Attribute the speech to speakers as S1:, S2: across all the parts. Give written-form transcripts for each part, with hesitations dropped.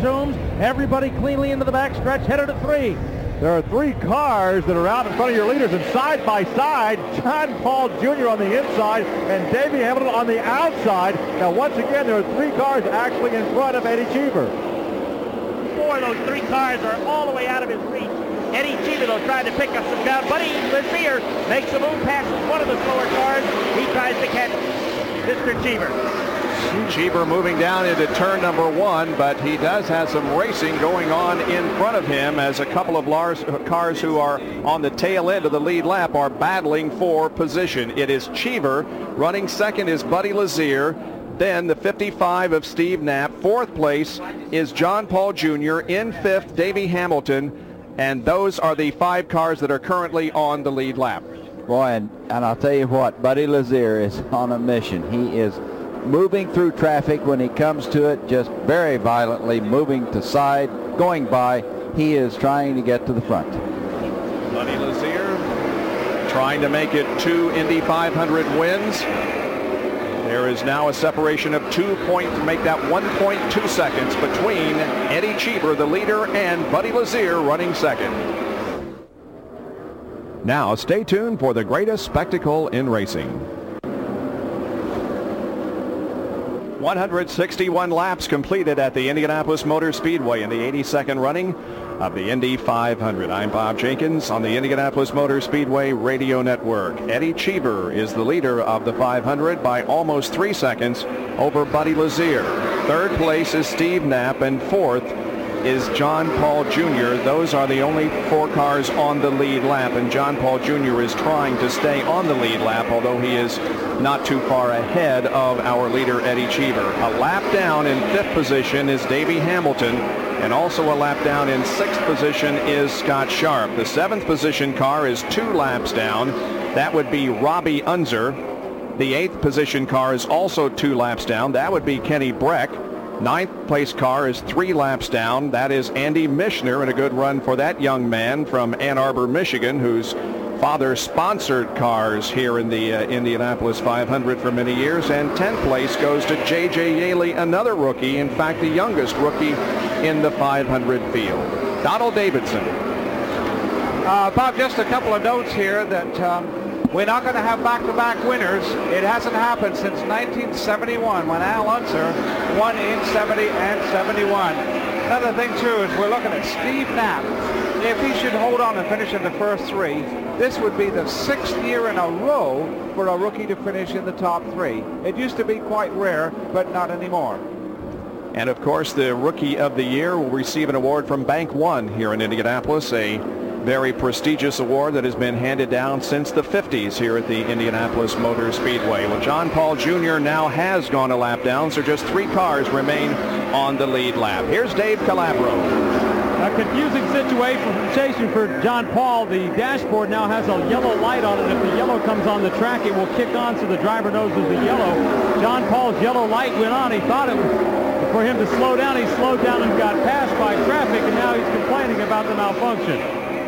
S1: resumes. Everybody cleanly into the backstretch, headed at 3.
S2: There are 3 cars that are out in front of your leaders, and side by side, John Paul Jr. on the inside and Davey Hamilton on the outside. Now, once again, there are 3 cars actually in front of Eddie Cheever.
S1: 4 of those 3 cars are all the way out of his reach. Eddie Cheever, though, trying to pick up some ground. Buddy Lazier makes a move, passes one of the slower cars. He tries to catch Mr. Cheever.
S3: Cheever moving down into turn number 1, but he does have some racing going on in front of him as a couple of cars who are on the tail end of the lead lap are battling for position. It is Cheever. Running second is Buddy Lazier. Then the 55 of Steve Knapp. 4th place is John Paul Jr. In 5th, Davey Hamilton. And those are the 5 cars that are currently on the lead lap.
S4: Boy, and I'll tell you what, Buddy Lazier is on a mission. He is moving through traffic when he comes to it, just very violently moving to side, going by. He is trying to get to the front.
S3: Buddy Lazier trying to make it 2 Indy 500 wins. There is now a separation of 2 points to make that 1.2 seconds between Eddie Cheever, the leader, and Buddy Lazier running second. Now stay tuned for the greatest spectacle in racing. 161 laps completed at the Indianapolis Motor Speedway in the 82nd running of the Indy 500. I'm Bob Jenkins on the Indianapolis Motor Speedway Radio Network. Eddie Cheever is the leader of the 500 by almost 3 seconds over Buddy Lazier. 3rd place is Steve Knapp, and 4th is John Paul Jr. Those are the only 4 cars on the lead lap, and John Paul Jr. is trying to stay on the lead lap, although he is not too far ahead of our leader, Eddie Cheever. A lap down in 5th position is Davey Hamilton, and also a lap down in 6th position is Scott Sharp. The 7th position car is 2 laps down. That would be Robbie Unser. The 8th position car is also 2 laps down. That would be Kenny Breck. 9th place car is 3 laps down. That is Andy Michener, and a good run for that young man from Ann Arbor, Michigan, whose father sponsored cars here in the Indianapolis 500 for many years. And 10th place goes to J.J. Yaley, another rookie, in fact the youngest rookie in the 500 field. Donald Davidson.
S5: Bob, just a couple of notes here that we're not going to have back-to-back winners. It hasn't happened since 1971 when Al Unser won in 70 and 71. Another thing, too, is we're looking at Steve Knapp. If he should hold on and finish in the first 3, this would be the 6th year in a row for a rookie to finish in the top 3. It used to be quite rare, but not anymore.
S3: And, of course, the Rookie of the Year will receive an award from Bank One here in Indianapolis, a very prestigious award that has been handed down since the 50s here at the Indianapolis Motor Speedway. Well, John Paul Jr. now has gone a lap down, so just 3 cars remain on the lead lap. Here's Dave Calabro.
S2: A confusing situation for John Paul. The dashboard now has a yellow light on it. If the yellow comes on the track, it will kick on so the driver knows there's a yellow. John Paul's yellow light went on. He thought it was for him to slow down. He slowed down and got passed by traffic, and now he's complaining about the malfunction.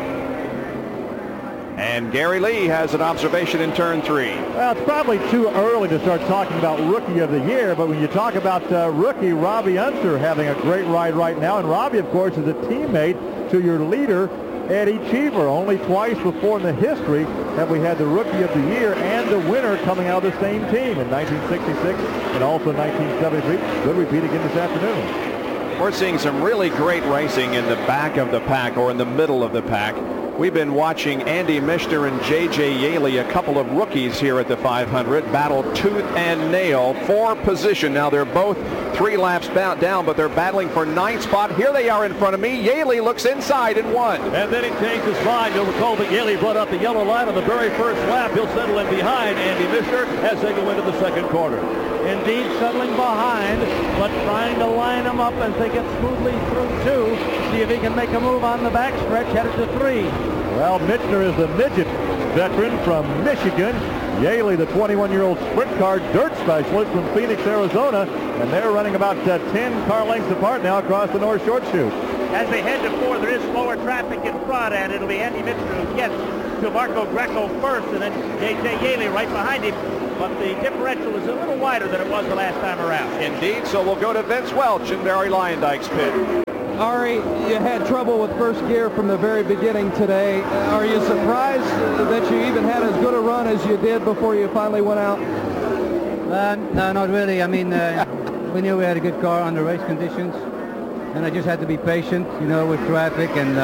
S3: And Gary Lee has an observation in turn 3.
S2: Well, it's probably too early to start talking about Rookie of the Year, but when you talk about rookie Robbie Unser having a great ride right now, and Robbie, of course, is a teammate to your leader, Eddie Cheever. Only twice before in the history have we had the Rookie of the Year and the winner coming out of the same team, in 1966 and also 1973. Good repeat again this afternoon.
S3: We're seeing some really great racing in the back of the pack, or in the middle of the pack. We've been watching Andy Michener and J.J. Yaley, a couple of rookies here at the 500, battle tooth and nail for position. Now they're both 3 laps down, but they're battling for 9th spot. Here they are in front of me. Yaley looks inside and won.
S2: And then he changed his mind. You'll recall that Yaley brought up the yellow line on the very first lap. He'll settle in behind Andy Michener as they go into the second quarter.
S1: Indeed, settling behind, but trying to line him up as they get smoothly through 2. See if he can make a move on the backstretch, headed to 3.
S2: Well, Michener is the midget veteran from Michigan. Yaley, the 21-year-old sprint car dirt specialist from Phoenix, Arizona. And they're running about 10 car lengths apart now across the North Short Chute.
S1: As they head to 4, there is slower traffic in front, and it'll be Andy Michener who gets to Marco Greco first, and then J.J. Yaley right behind him. but the differential is a little wider than it was the last time around.
S3: Indeed, so we'll go to Vince Welch in Barry Lyondike's pit.
S6: Ari, you had trouble with first gear from the very beginning today. Are you surprised that you even had as good a run as you did before you finally went out?
S7: No, not really. I mean, we knew we had a good car under race conditions, and I just had to be patient, you know, with traffic. And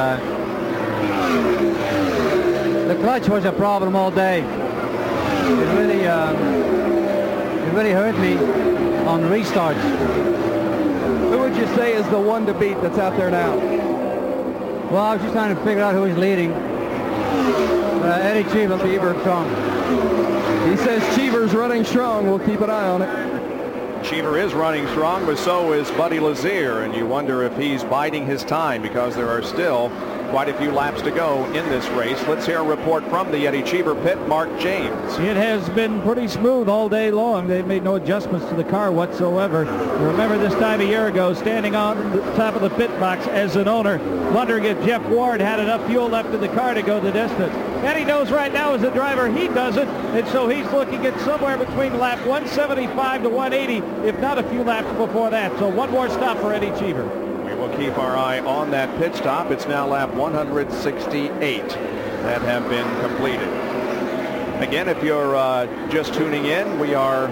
S7: the clutch was a problem all day. It really hurt me on restarts.
S6: Who would you say is the one to beat that's out there now?
S7: Well, I was just trying to figure out who is leading. Eddie Cheever strong.
S6: He says Cheever's running strong. We'll keep an eye on it.
S3: Cheever is running strong, but so is Buddy Lazier, and you wonder if he's biding his time because there are still quite a few laps to go in this race. Let's hear a report from the Eddie Cheever pit, Mark James.
S8: It has been pretty smooth all day long. They've made no adjustments to the car whatsoever. Remember this time a year ago, standing on the top of the pit box as an owner, wondering if Jeff Ward had enough fuel left in the car to go the distance. And he knows right now as a driver he doesn't, and so he's looking at somewhere between lap 175 to 180, if not a few laps before that. So one more stop for Eddie Cheever.
S3: We'll keep our eye on that pit stop. It's now lap 168 that have been completed. Again, if you're just tuning in, we are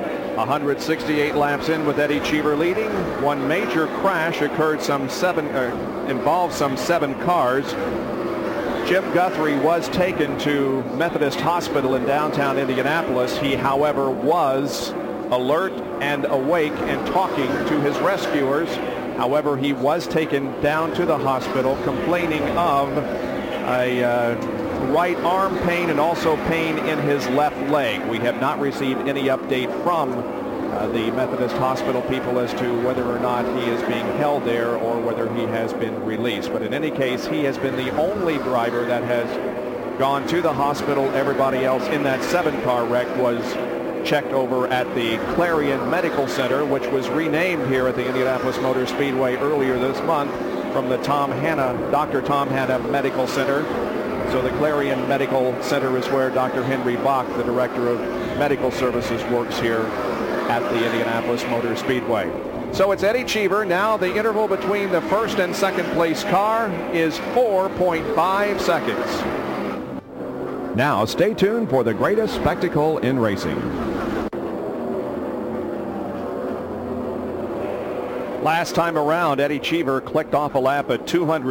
S3: 168 laps in with Eddie Cheever leading. One major crash occurred involved some 7 cars. Jim Guthrie was taken to Methodist Hospital in downtown Indianapolis. He, however, was alert and awake and talking to his rescuers. However, he was taken down to the hospital complaining of a right arm pain and also pain in his left leg. We have not received any update from the Methodist Hospital people as to whether or not he is being held there or whether he has been released. But in any case, he has been the only driver that has gone to the hospital. Everybody else in that 7-car wreck was checked over at the Clarion Medical Center, which was renamed here at the Indianapolis Motor Speedway earlier this month from the Dr. Tom Hanna Medical Center. So the Clarion Medical Center is where Dr. Henry Bach, the Director of Medical Services, works here at the Indianapolis Motor Speedway. So it's Eddie Cheever. Now the interval between the first and second place car is 4.5 seconds. Now stay tuned for the greatest spectacle in racing. Last time around, Eddie Cheever clicked off a lap at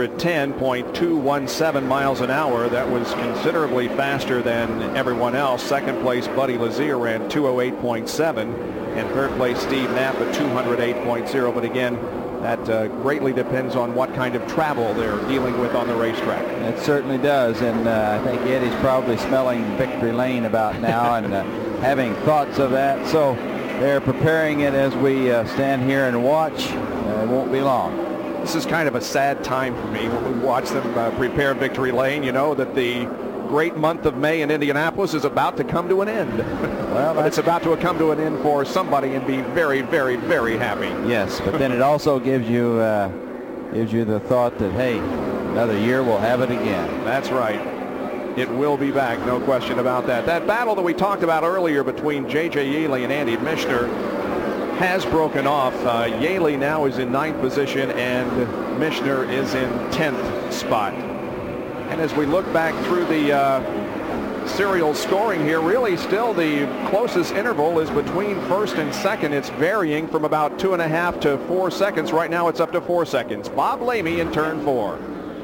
S3: 210.217 miles an hour. That was considerably faster than everyone else. Second place, Buddy Lazier ran 208.7. And third place, Steve Knapp at 208.0. But again, that greatly depends on what kind of travel they're dealing with on the racetrack.
S4: It certainly does. And I think Eddie's probably smelling victory lane about now and having thoughts of that. So they're preparing it as we stand here and watch. It won't be long.
S3: This is kind of a sad time for me when we watch them prepare victory lane. You know that the great month of May in Indianapolis is about to come to an end. Well, but it's about to come to an end for somebody and be very, very, very happy.
S4: Yes, but then it also gives you the thought that, hey, another year we'll have it again.
S3: That's right. It will be back, no question about that. That battle that we talked about earlier between J.J. Yeley and Andy Mishner has broken off. Yeley now is in 9th position and Mishner is in 10th spot. And as we look back through the serial scoring here, really still the closest interval is between first and second. It's varying from about 2.5 to 4 seconds. Right now it's up to 4 seconds. Bob Lamey in turn 4.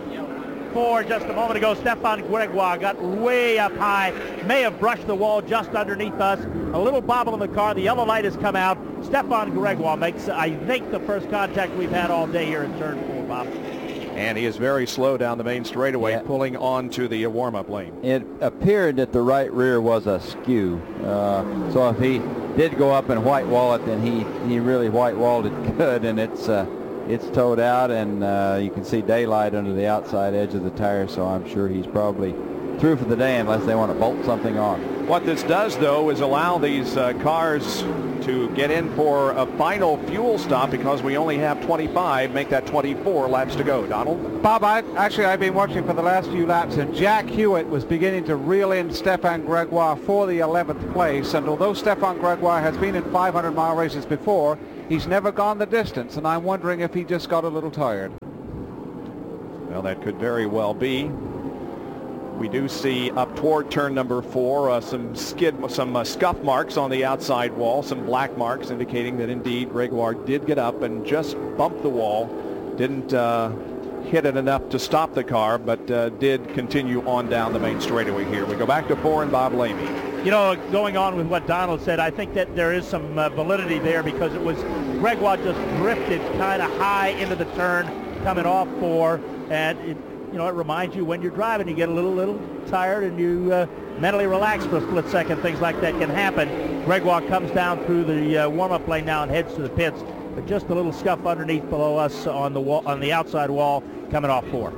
S1: Just a moment ago, Stefan Gregoire got way up high, may have brushed the wall just underneath us. A little bobble in the car. The yellow light has come out. Stefan Gregoire makes, I think, the first contact we've had all day here in turn 4, Bob.
S3: And he is very slow down the main straightaway, pulling onto the warm-up lane.
S4: It appeared that the right rear was askew. So if he did go up and white wall it, then he really white walled it good, and it's towed out, and you can see daylight under the outside edge of the tire, so I'm sure he's probably through for the day unless they want to bolt something on.
S3: What this does, though, is allow these cars to get in for a final fuel stop because we only have 25, make that 24 laps to go. Donald?
S5: Bob, I've been watching for the last few laps, and Jack Hewitt was beginning to reel in Stefan Gregoire for the 11th place. And although Stefan Gregoire has been in 500-mile races before, he's never gone the distance, and I'm wondering if he just got a little tired.
S3: Well, that could very well be. We do see up toward turn number 4 some scuff marks on the outside wall, some black marks indicating that indeed Gregoire did get up and just bump the wall. Didn't hit it enough to stop the car, but did continue on down the main straightaway here. We go back to 4 and Bob Lamy.
S1: You know, going on with what Donald said, I think that there is some validity there because it was Gregoire just drifted kind of high into the turn coming off 4, and it reminds you when you're driving, you get a little tired and you mentally relax for a split second. Things like that can happen. Gregoire comes down through the warm-up lane now and heads to the pits, but just a little scuff underneath below us on the wall, on the outside wall, coming off 4.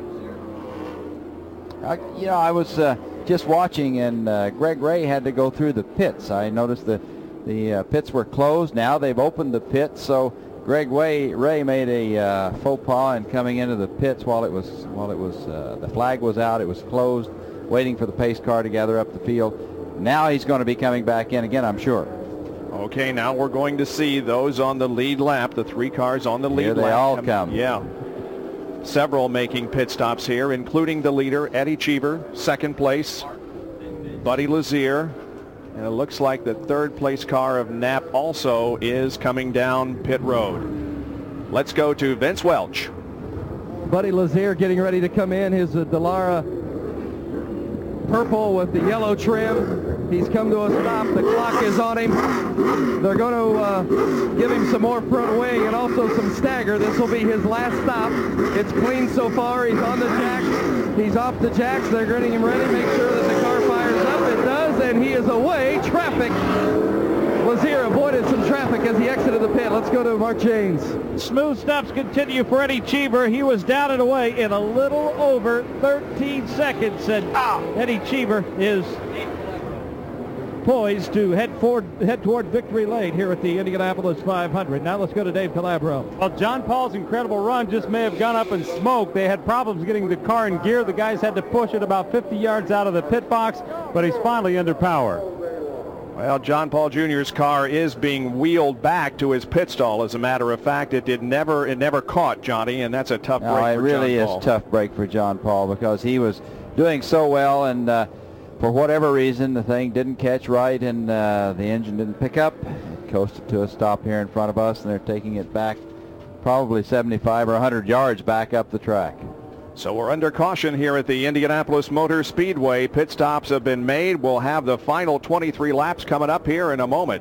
S4: I was just watching, and Greg Ray had to go through the pits. I noticed that the pits were closed. Now they've opened the pits, so Greg Ray made a faux pas in coming into the pits while it was the flag was out. It was closed, waiting for the pace car to gather up the field. Now he's going to be coming back in again, I'm sure.
S3: Okay, now we're going to see those on the lead lap, the 3 cars on the lead lap.
S4: Here they all come.
S3: Yeah. Several making pit stops here, including the leader, Eddie Cheever, second place, Buddy Lazier. And it looks like the third place car of Knapp also is coming down pit road. Let's go to Vince Welch.
S6: Buddy Lazier getting ready to come in. His Dallara purple with the yellow trim. He's come to a stop. The clock is on him. They're going to give him some more front wing and also some stagger. This will be his last stop. It's clean so far. He's on the jacks. He's off the jacks. They're getting him ready. Make sure that the car fires up. It does, and he is away. Traffic. Lazier avoided some traffic as he exited the pit. Let's go to Mark Janes.
S8: Smooth stops continue for Eddie Cheever. He was down and away in a little over 13 seconds, and Eddie Cheever is poised to head toward victory lane here at the Indianapolis 500. Now let's go to Dave Calabro.
S9: Well, John Paul's incredible run just may have gone up in smoke. They had problems getting the car in gear. The guys had to push it about 50 yards out of the pit box, but he's finally under power.
S3: Well, John Paul Jr.'s car is being wheeled back to his pit stall. As a matter of fact, it never caught Johnny, and that's a tough break for John Paul.
S4: It really is a tough break for John Paul because he was doing so well, and for whatever reason, the thing didn't catch right, and the engine didn't pick up. It coasted to a stop here in front of us, and they're taking it back probably 75 or 100 yards back up the track.
S3: So we're under caution here at the Indianapolis Motor Speedway. Pit stops have been made. We'll have the final 23 laps coming up here in a moment.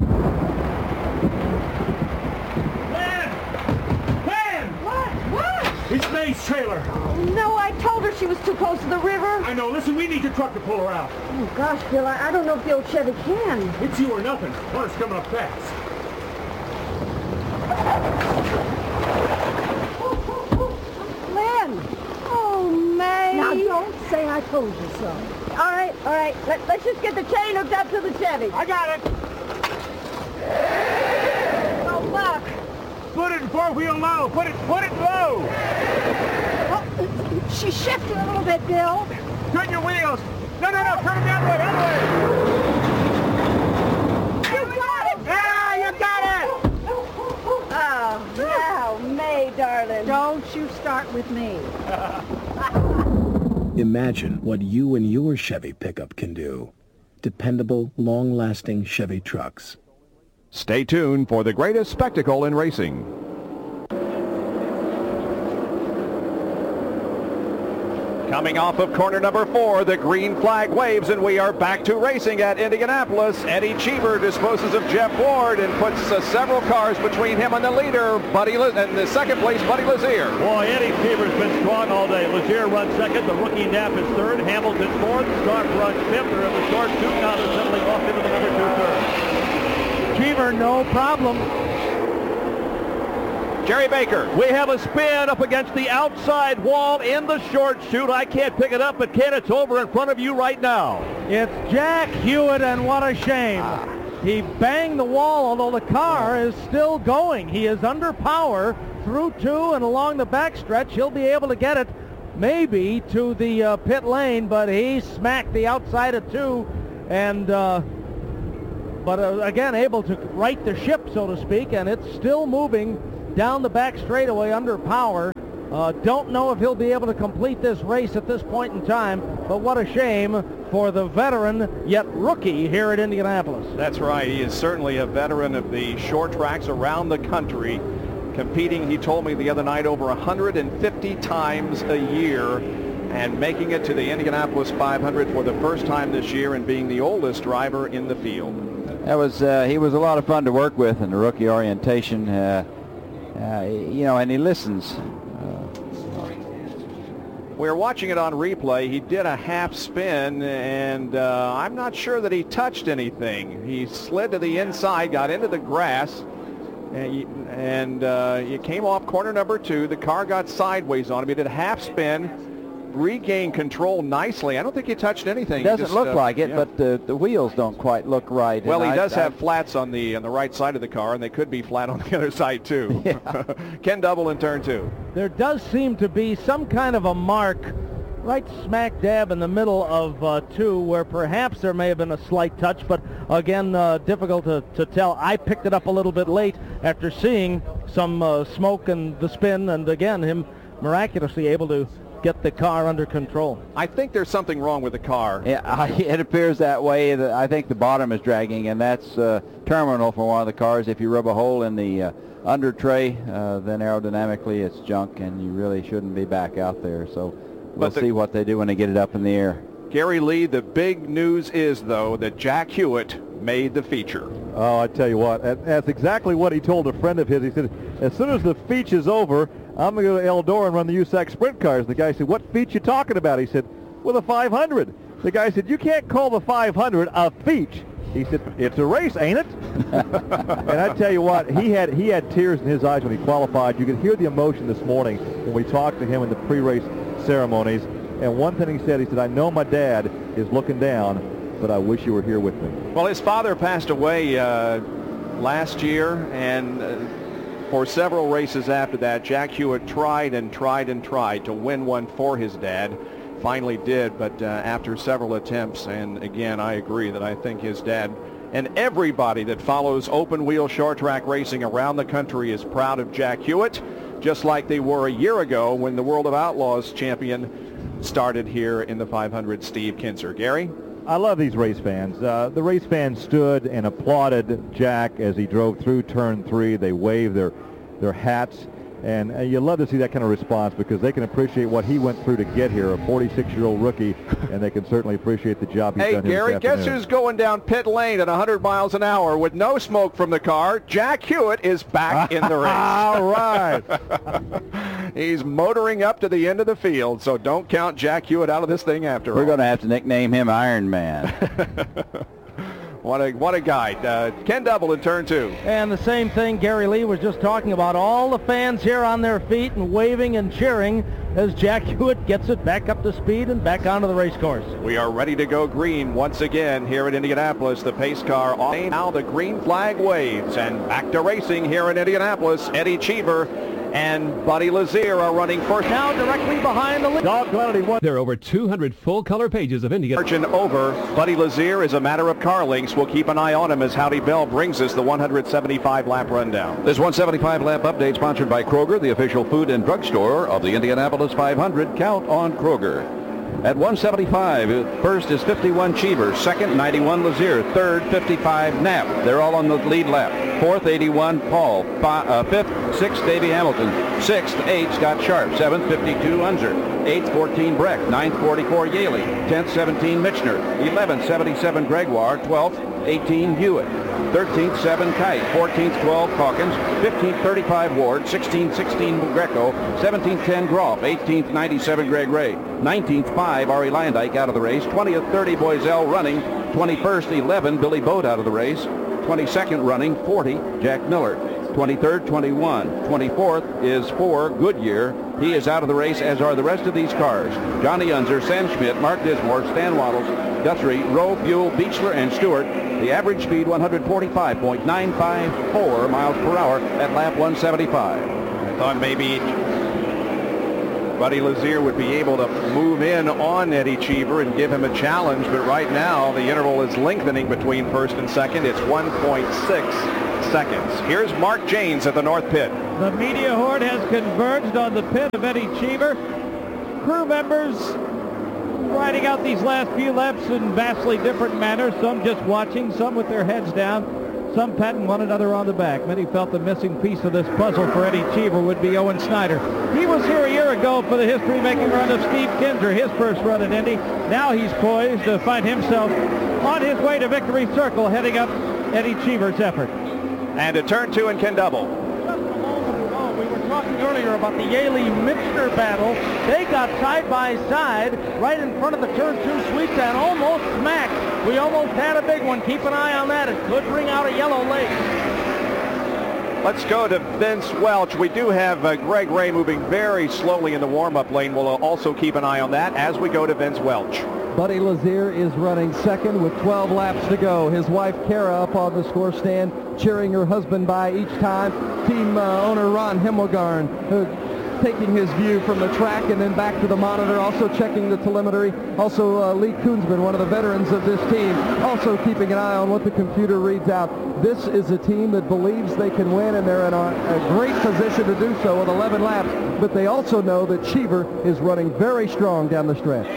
S10: It's May's trailer.
S11: Oh, no, I told her she was too close to the river.
S10: I know. Listen, we need your truck to pull her out.
S11: Oh, gosh, Bill, I don't know if the old Chevy can.
S10: It's you or nothing. Water's coming up fast.
S11: Lynn! Oh, May!
S12: Now, don't say I told you so.
S11: All right. Let's just get the chain hooked up to the Chevy.
S10: I got it.
S11: Oh, Buck.
S10: Put it in four-wheel low. Put it low.
S11: Oh, she shifted a little bit, Bill.
S10: Turn your wheels. No. Turn them the other way.
S11: You got it.
S10: Yeah, you got it.
S11: Oh, now, May, darling.
S12: Don't you start with me.
S13: Imagine what you and your Chevy pickup can do. Dependable, long-lasting Chevy trucks.
S3: Stay tuned for the greatest spectacle in racing. Coming off of corner number 4, the green flag waves, and we are back to racing at Indianapolis. Eddie Cheever disposes of Jeff Ward and puts several cars between him and the leader, and the second place, Buddy Lazier.
S1: Boy, Eddie Cheever's been strong all day. Lazier runs second. The rookie Knapp is third. Hamilton fourth. Stark runs fifth. They're in the short two. Now they're settling off into the number 2 third.
S8: Cheever, no problem.
S3: Jerry Baker.
S1: We have a spin up against the outside wall in the short chute. I can't pick it up, but Ken, it's over in front of you right now.
S8: It's Jack Hewitt, and what a shame. He banged the wall, although the car is still going. He is under power through 2 and along the backstretch. He'll be able to get it maybe to the pit lane, but he smacked the outside of 2 and again able to right the ship, so to speak, and it's still moving down the back straightaway under power. Don't know if he'll be able to complete this race at this point in time, but what a shame for the veteran yet rookie here at Indianapolis.
S3: That's right. He is certainly a veteran of the short tracks around the country, competing, he told me the other night, over 150 times a year, and making it to the Indianapolis 500 for the first time this year and being the oldest driver in the field.
S4: That was he was a lot of fun to work with in the rookie orientation, you know, and he listens.
S3: We're watching it on replay. He did a half spin, and I'm not sure that he touched anything. He slid to the inside, got into the grass, and he came off corner number 2. The car got sideways on him. He did a half spin, regained control nicely. I don't think he touched anything.
S4: It doesn't look like it, but the wheels don't quite look right.
S3: Well, he does have flats on the right side of the car, and they could be flat on the other side too. Yeah. Ken Double in turn 2.
S8: There does seem to be some kind of a mark right smack dab in the middle of 2 where perhaps there may have been a slight touch, but again, difficult to tell. I picked it up a little bit late after seeing some smoke and the spin, and again, him miraculously able to get the car under control.
S3: I think there's something wrong with the car.
S4: Yeah, it appears that way. I think the bottom is dragging, and that's terminal for one of the cars. If you rub a hole in the under tray, then aerodynamically it's junk, and you really shouldn't be back out there. So we'll see what they do when they get it up in the air.
S3: Gary Lee, the big news is, though, that Jack Hewitt made the feature.
S2: Oh, I tell you what, that's exactly what he told a friend of his. He said, as soon as the feature's over, I'm going to go to Eldora and run the USAC sprint cars. The guy said, what feature you talking about? He said, well, the 500. The guy said, you can't call the 500 a feature. He said, it's a race, ain't it? And I tell you what, he had tears in his eyes when he qualified. You could hear the emotion this morning when we talked to him in the pre-race ceremonies. And one thing he said, I know my dad is looking down, but I wish you were here with me.
S3: Well, his father passed away last year, and for several races after that, Jack Hewitt tried and tried and tried to win one for his dad. Finally did, but after several attempts, and again, I agree that I think his dad and everybody that follows open-wheel short-track racing around the country is proud of Jack Hewitt, just like they were a year ago when the World of Outlaws champion started here in the 500, Steve Kinser. Gary?
S2: I love these race fans. The race fans stood and applauded Jack as he drove through turn 3. They waved their hats, and you love to see that kind of response because they can appreciate what he went through to get here, a 46-year-old rookie, and they can certainly appreciate the job he's done here this afternoon.
S3: Hey, Gary, guess who's going down pit lane at 100 miles an hour with no smoke from the car? Jack Hewitt is back in the race.
S2: All right.
S3: He's motoring up to the end of the field, so don't count Jack Hewitt out of this thing after all.
S4: We're going to have to nickname him Iron Man.
S3: What a guy. Ken Double in turn 2.
S8: And the same thing Gary Lee was just talking about. All the fans here on their feet and waving and cheering as Jack Hewitt gets it back up to speed and back onto the race course.
S3: We are ready to go green once again here at Indianapolis. The pace car off. Now the green flag waves, and back to racing here in Indianapolis. Eddie Cheever and Buddy Lazier are running first.
S8: Now directly behind the lead.
S2: Dog Quality one.
S14: There are over 200 full-color pages of Indiana.
S3: Margin over. Buddy Lazier is a matter of car links. We'll keep an eye on him as Howdy Bell brings us the 175-lap rundown.
S15: This 175-lap update sponsored by Kroger, the official food and drug store of the Indianapolis 500. Count on Kroger. At 175, first is 51 Cheever, second 91 Lazier, third 55 Knapp. They're all on the lead lap. Fourth 81 Paul, fifth 6 Davey Hamilton, sixth 8 Scott Sharp, seventh 52 Unser, 8th 14 Breck, 9th 44 Yaley, 10th 17 Michener, 11th 77 Gregoire, 12th 18 Hewitt, 13th 7 Kite, 14th 12 Calkins, 15th 35 Ward, 16th 16 Greco, 17th 10 Groff, 18th 97 Greg Ray, 19th 5 Ari Lyndike out of the race, 20th 30 Boiselle running, 21st 11 Billy Boat out of the race, 22nd running 40 Jack Miller, 23rd, 21. 24th is 4, Goodyear. He is out of the race, as are the rest of these cars. Johnny Unser, Sam Schmidt, Mark Dismore, Stan Waddles, Guthrie, Rowe, Buell, Beechler, and Stewart. The average speed 145.954 miles per hour at lap 175.
S3: I thought maybe Buddy Lazier would be able to move in on Eddie Cheever and give him a challenge, but right now the interval is lengthening between first and second. It's 1.6 seconds. Here's Mark Janes at the North Pit.
S8: The media horde has converged on the pit of Eddie Cheever. Crew members riding out these last few laps in vastly different manners, some just watching, some with their heads down, some patting one another on the back. Many felt the missing piece of this puzzle for Eddie Cheever would be Owen Snyder. He was here a year ago for the history-making run of Steve Kinser, his first run at Indy. Now he's poised to find himself on his way to Victory Circle, heading up Eddie Cheever's effort.
S3: And a turn 2 and Ken Double.
S8: Talking earlier about the Yaley-Mixner battle. They got side by side right in front of the turn 2 sweep and almost smacked. We almost had a big one. Keep an eye on that. It could bring out a yellow late.
S3: Let's go to Vince Welch. We do have Greg Ray moving very slowly in the warm-up lane. We'll also keep an eye on that as we go to Vince Welch.
S6: Buddy Lazier is running second with 12 laps to go. His wife Kara up on the score stand cheering her husband by each time. Team owner Ron Himmelgarn taking his view from the track and then back to the monitor, also checking the telemetry. Also Lee Koonsman, one of the veterans of this team, also keeping an eye on what the computer reads out. This is a team that believes they can win, and they're in a great position to do so with 11 laps, but they also know that Cheever is running very strong down the stretch.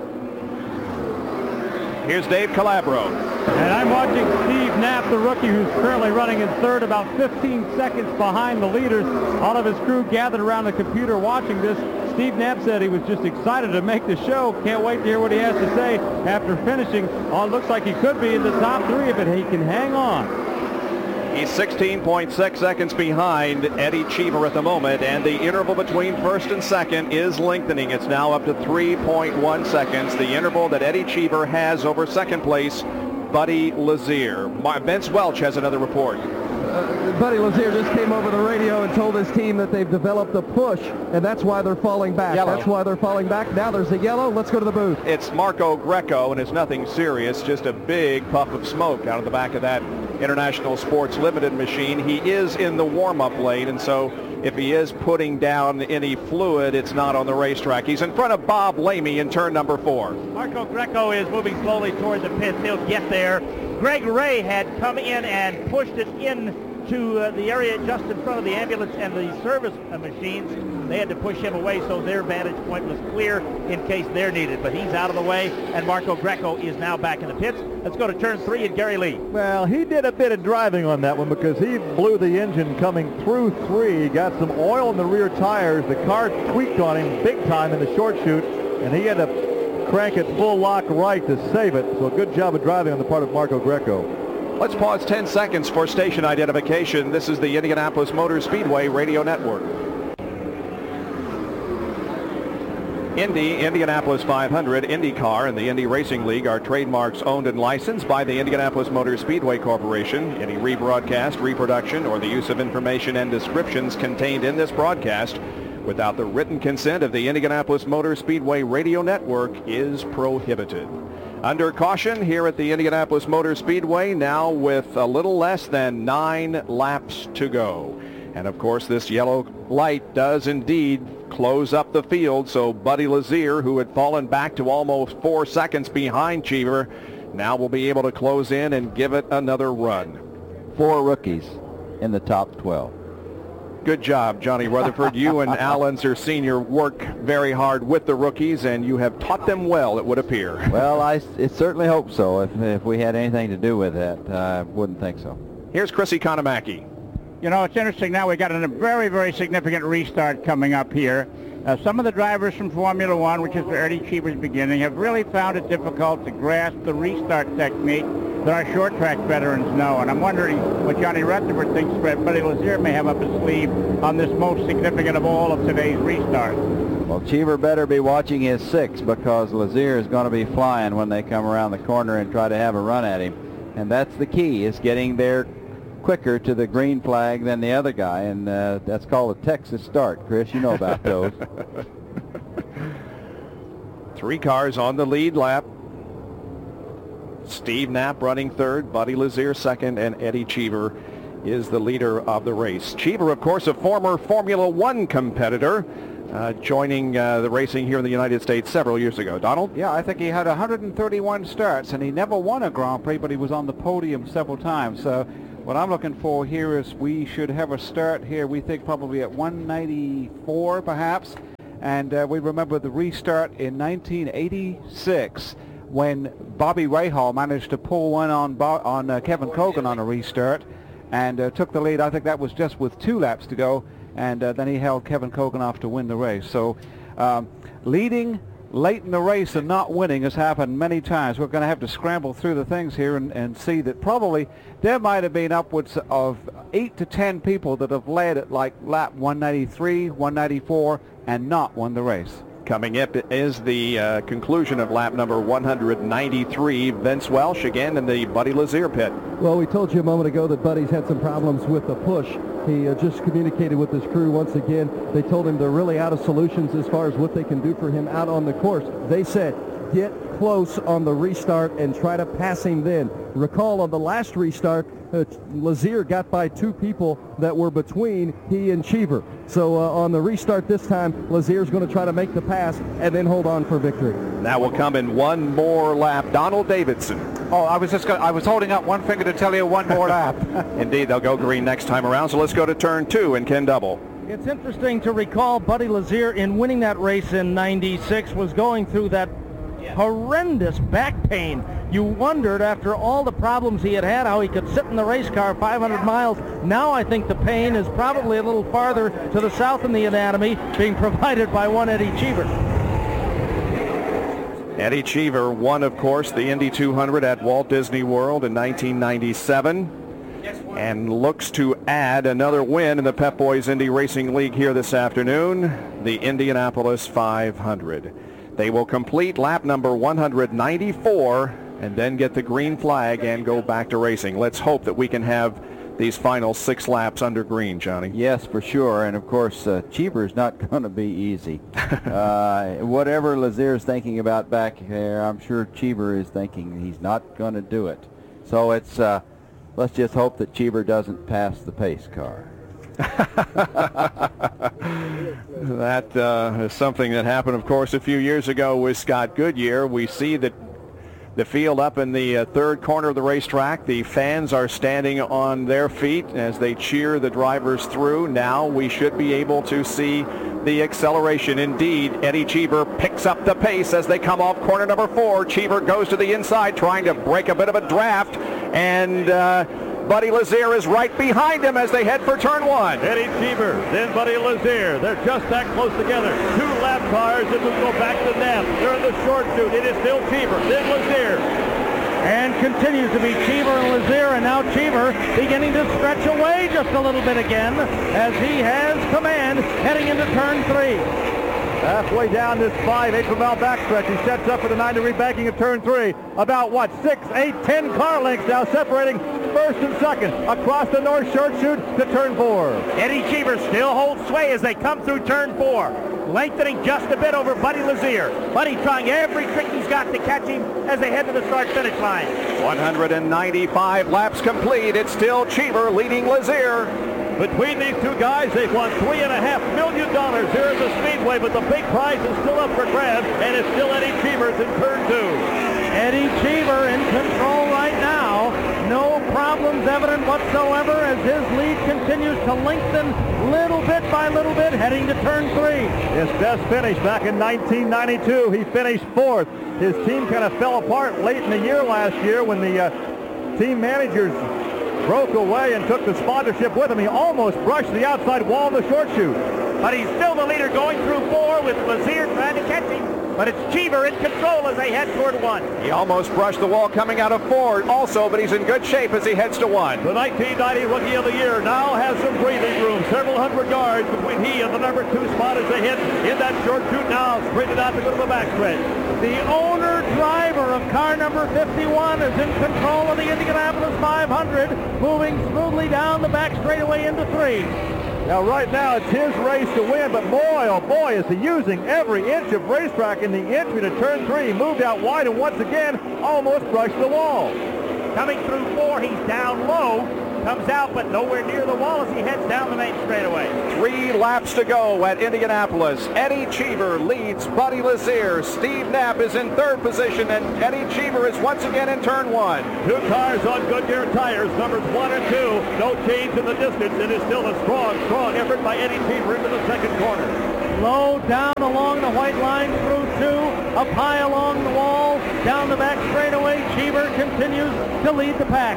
S3: Here's Dave Calabro.
S9: And I'm watching Steve Knapp, the rookie, who's currently running in third, about 15 seconds behind the leaders. All of his crew gathered around the computer watching this. Steve Knapp said he was just excited to make the show. Can't wait to hear what he has to say after finishing. Oh, it looks like he could be in the top 3 if he can hang on.
S3: He's 16.6 seconds behind Eddie Cheever at the moment, and the interval between first and second is lengthening. It's now up to 3.1 seconds, the interval that Eddie Cheever has over second place, Buddy Lazier. Vince Welch has another report.
S6: Buddy Lazier just came over the radio and told his team that they've developed a push, and that's why they're falling back.
S3: Yellow.
S6: That's why they're falling back. Now there's a yellow. Let's go to the booth.
S3: It's Marco Greco, and it's nothing serious, just a big puff of smoke out of the back of that International Sports Limited machine. He is in the warm-up lane, and so if he is putting down any fluid, it's not on the racetrack. He's in front of Bob Lamey in turn number 4.
S1: Marco Greco is moving slowly toward the pits. He'll get there. Greg Ray had come in and pushed it in to the area just in front of the ambulance and the service machines. They had to push him away so their vantage point was clear in case they're needed. But he's out of the way, and Marco Greco is now back in the pits. Let's go to turn 3 and Gary Lee.
S2: Well, he did a bit of driving on that one because he blew the engine coming through 3. He got some oil in the rear tires. The car tweaked on him big time in the short chute, and he had to crank it full lock right to save it. So a good job of driving on the part of Marco Greco.
S3: Let's pause 10 seconds for station identification. This is the Indianapolis Motor Speedway Radio Network. Indianapolis 500, IndyCar, and the Indy Racing League are trademarks owned and licensed by the Indianapolis Motor Speedway Corporation. Any rebroadcast, reproduction, or the use of information and descriptions contained in this broadcast without the written consent of the Indianapolis Motor Speedway Radio Network is prohibited. Under caution here at the Indianapolis Motor Speedway, now with a little less than 9 laps to go. And of course, this yellow light does indeed close up the field, so Buddy Lazier, who had fallen back to almost 4 seconds behind Cheever, now will be able to close in and give it another run.
S4: 4 rookies in the top 12.
S3: Good job, Johnny Rutherford. You and Al Unser Sr. work very hard with the rookies, and you have taught them well, it would appear.
S4: Well, I certainly hope so. If we had anything to do with that, I wouldn't think so.
S3: Here's Chrissy Konamaki.
S16: You know, it's interesting now. We got a very, very significant restart coming up here. Some of the drivers from Formula One, which is where Eddie Cheever's beginning, have really found it difficult to grasp the restart technique that our short track veterans know. And I'm wondering what Johnny Rutherford thinks Buddy Lazier may have up his sleeve on this most significant of all of today's restarts.
S4: Well, Cheever better be watching his 6 because Lazier is going to be flying when they come around the corner and try to have a run at him. And that's the key, is getting there quicker to the green flag than the other guy, and that's called a Texas start. Chris, you know about those.
S3: 3 cars on the lead lap. Steve Knapp running third, Buddy Lazier second, and Eddie Cheever is the leader of the race. Cheever, of course, a former Formula One competitor, joining the racing here in the United States several years ago. Donald?
S5: Yeah, I think he had 131 starts, and he never won a Grand Prix, but he was on the podium several times. So what I'm looking for here is we should have a start here, we think probably at 194 perhaps. And we remember the restart in 1986 when Bobby Rahal managed to pull one on Kevin Cogan on a restart and took the lead. I think that was just with 2 laps to go, and then he held Kevin Cogan off to win the race. So leading late in the race and not winning has happened many times. We're going to have to scramble through the things here and see that probably there might have been upwards of 8 to 10 people that have led at like lap 193, 194, and not won the race.
S3: Coming up is the conclusion of lap number 193. Vince Welsh again in the Buddy Lazier pit.
S6: Well, we told you a moment ago that Buddy's had some problems with the push. He just communicated with his crew once again. They told him they're really out of solutions as far as what they can do for him out on the course. They said, get close on the restart and try to pass him then. Recall on the last restart, Lazier got by 2 people that were between he and Cheever. So on the restart this time, Lazier's going to try to make the pass and then hold on for victory.
S3: That will come in one more lap. Donald Davidson.
S5: Oh, I was holding up one finger to tell you one more lap.
S3: Indeed, they'll go green next time around. So let's go to turn 2 and Ken Double.
S1: It's interesting to recall Buddy Lazier in winning that race in '96 was going through that horrendous back pain. You wondered after all the problems he had how he could sit in the race car 500 miles. Now I think the pain is probably a little farther to the south in the anatomy, being provided by one Eddie Cheever.
S3: Eddie Cheever won, of course, the Indy 200 at Walt Disney World in 1997 and looks to add another win in the Pep Boys Indy Racing League here this afternoon, the Indianapolis 500. They will complete lap number 194 and then get the green flag and go back to racing. Let's hope that we can have these final 6 laps under green, Johnny.
S4: Yes, for sure. And, of course, Cheever's not going to be easy. Whatever Lazier's thinking about back there, I'm sure Cheever is thinking he's not going to do it. So it's let's just hope that Cheever doesn't pass the pace car.
S3: That is something that happened, of course, a few years ago with Scott Goodyear. We see that the field up in the third corner of the racetrack. The fans are standing on their feet as they cheer the drivers through. Now we should be able to see the acceleration. Indeed, Eddie Cheever picks up the pace as they come off corner number 4. Cheever goes to the inside trying to break a bit of a draft, and Buddy Lazier is right behind him as they head for turn 1.
S2: Eddie Cheever, then Buddy Lazier. They're just that close together. 2 lap cars. It will go back to Knapp. They're in the short chute. It is still Cheever, then Lazier.
S1: And continues to be Cheever and Lazier, and now Cheever beginning to stretch away just a little bit again as he has command heading into turn 3.
S2: Halfway down this 5/8 mile backstretch, he sets up for the 9-degree banking of turn 3. About, 6, 8, 10 car lengths now separating first and second across the north short chute to turn 4.
S1: Eddie Cheever still holds sway as they come through turn 4, lengthening just a bit over Buddy Lazier. Buddy trying every trick he's got to catch him as they head to the start-finish line.
S3: 195 laps complete. It's still Cheever leading Lazier.
S2: Between these 2 guys, they've won $3.5 million here at the Speedway, but the big prize is still up for grabs, and it's still Eddie Cheever's in turn 2.
S1: Eddie Cheever in control right now. No problems evident whatsoever as his lead continues to lengthen little bit by little bit, heading to turn 3.
S2: His best finish back in 1992. He finished 4th. His team kind of fell apart late in the year last year when the team managers broke away and took the sponsorship with him. He almost brushed the outside wall in the short chute.
S1: But he's still the leader going through 4 with Lazier trying to catch him. but it's Cheever in control as they head toward 1.
S3: He almost brushed the wall coming out of 4 also, but he's in good shape as he heads to 1.
S2: The 1990 Rookie of the Year now has some breathing room. Several hundred yards between he and the number 2 spot as they hit in that short chute now. Sprinted out to go to the backstretch.
S8: The owner-driver of car number 51 is in control of the Indianapolis 500, moving smoothly down the back straightaway into 3.
S2: Now, right now, it's his race to win, but boy, oh boy, is he using every inch of racetrack in the entry to turn 3. He moved out wide and once again almost brushed the wall.
S1: Coming through 4, he's down low. Comes out, but nowhere near the wall as he heads down the main straightaway.
S3: 3 laps to go at Indianapolis. Eddie Cheever leads Buddy Lazier. Steve Knapp is in 3rd position, and Eddie Cheever is once again in turn 1.
S2: 2 cars on Goodyear tires, numbers 1 and 2. No change in the distance. It is still a strong effort by Eddie Cheever into the second corner.
S8: Low down along the white line through 2, up high along the wall, down the back straightaway. Cheever continues to lead the pack.